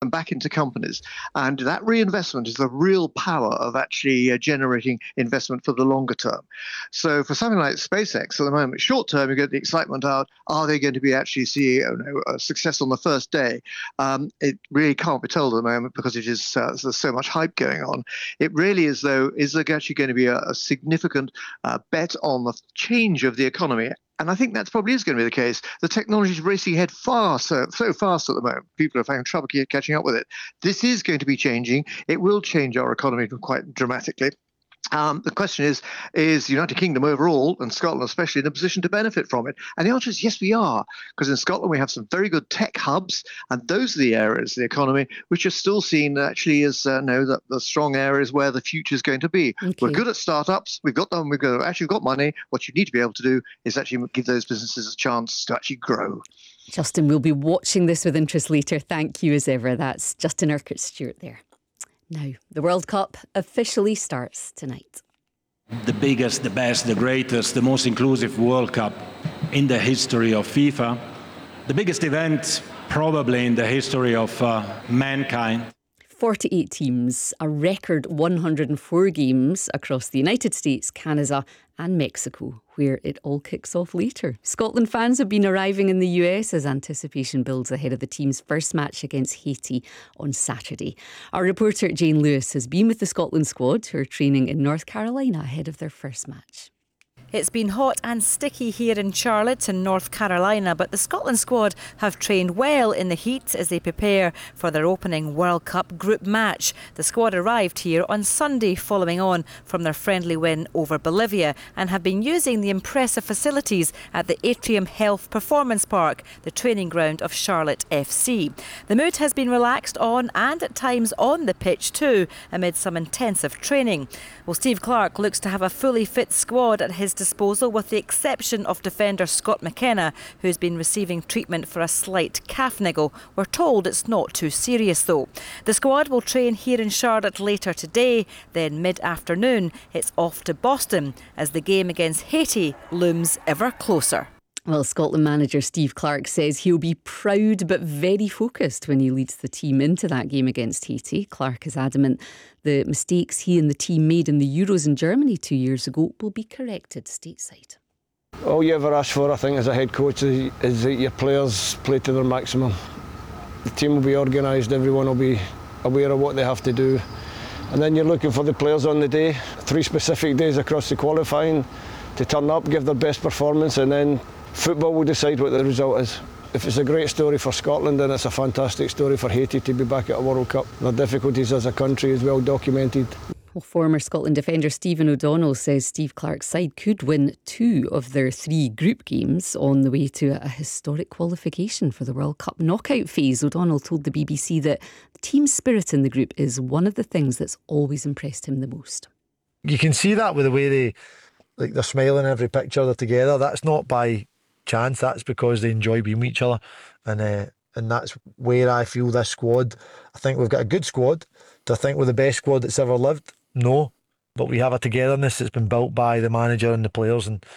them back into companies. And that reinvestment is the real power of actually generating investment for the longer term. So for something like SpaceX at the moment, short term, you get the excitement out, are they going to be actually see a success on the first day? It really can't be told at the moment because it is there's so much hype going on. It really is, though, is there actually going to be a significant bet on the change of the economy? And I think that probably is going to be the case. The technology is racing ahead so fast at the moment. People are having trouble catching up with it. This is going to be changing. It will change our economy quite dramatically. The question is the United Kingdom overall, and Scotland especially, in a position to benefit from it? And the answer is yes, we are. Because in Scotland, we have some very good tech hubs, and those are the areas of the economy which are still seen actually as the strong areas where the future is going to be. Okay. We're good at startups. We've got them. We've got money. What you need to be able to do is actually give those businesses a chance to actually grow. Justin, we'll be watching this with interest later. Thank you as ever. That's Justin Urquhart-Stewart there. Now, the World Cup officially starts tonight. The biggest, the best, the greatest, the most inclusive World Cup in the history of FIFA. The biggest event probably in the history of mankind. 48 teams, a record 104 games across the United States, Canada and Mexico, where it all kicks off later. Scotland fans have been arriving in the US as anticipation builds ahead of the team's first match against Haiti on Saturday. Our reporter Jane Lewis has been with the Scotland squad who are training in North Carolina ahead of their first match. It's been hot and sticky here in Charlotte in North Carolina, but the Scotland squad have trained well in the heat as they prepare for their opening World Cup group match. The squad arrived here on Sunday following on from their friendly win over Bolivia and have been using the impressive facilities at the Atrium Health Performance Park, the training ground of Charlotte FC. The mood has been relaxed on and at times on the pitch too, amid some intensive training. Well, Steve Clarke looks to have a fully fit squad at his disposal, with the exception of defender Scott McKenna, who's been receiving treatment for a slight calf niggle. We're told it's not too serious though. The squad will train here in Charlotte later today, then mid-afternoon it's off to Boston as the game against Haiti looms ever closer. Well, Scotland manager Steve Clarke says he'll be proud but very focused when he leads the team into that game against Haiti. Clarke is adamant the mistakes he and the team made in the Euros in Germany 2 years ago will be corrected stateside. All you ever ask for, I think, as a head coach is that your players play to their maximum. The team will be organised, everyone will be aware of what they have to do. And then you're looking for the players on the day, 3 specific days across the qualifying, to turn up, give their best performance, and then football will decide what the result is. If it's a great story for Scotland, then it's a fantastic story for Haiti to be back at a World Cup. Their difficulties as a country is well documented. Well, former Scotland defender Stephen O'Donnell says Steve Clarke's side could win 2 of their 3 group games on the way to a historic qualification for the World Cup knockout phase. O'Donnell told the BBC that the team spirit in the group is one of the things that's always impressed him the most. You can see that with the way they're smiling in every picture, they're together. That's not by chance, that's because they enjoy being with each other, and that's where I feel this squad, I think we've got a good squad. Do I think we're the best squad that's ever lived? No, but we have a togetherness that's been built by the manager and the players, and